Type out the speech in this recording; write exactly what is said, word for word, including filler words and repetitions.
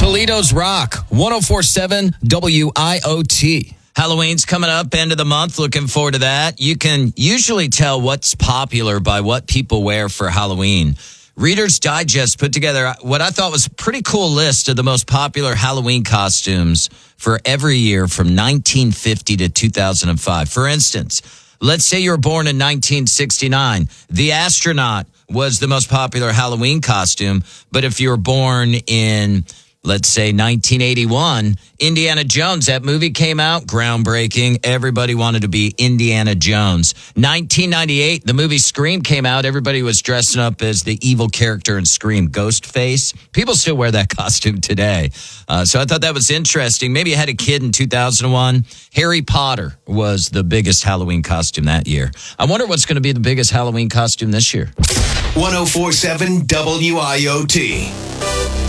Toledo's Rock, one oh four point seven W I O T. Halloween's coming up, end of the month. Looking forward to that. You can usually tell what's popular by what people wear for Halloween. Reader's Digest put together what I thought was a pretty cool list of the most popular Halloween costumes for every year from nineteen fifty to two thousand five. For instance, let's say you were born in nineteen sixty-nine. The astronaut was the most popular Halloween costume. But if you were born in, let's say, nineteen eighty-one, Indiana Jones, that movie came out, groundbreaking. Everybody wanted to be Indiana Jones. nineteen ninety-eight, the movie Scream came out. Everybody was dressing up as the evil character in Scream, Ghostface. People still wear that costume today. Uh, so I thought that was interesting. Maybe you had a kid in two thousand one. Harry Potter was the biggest Halloween costume that year. I wonder what's going to be the biggest Halloween costume this year. one oh four point seven W I O T.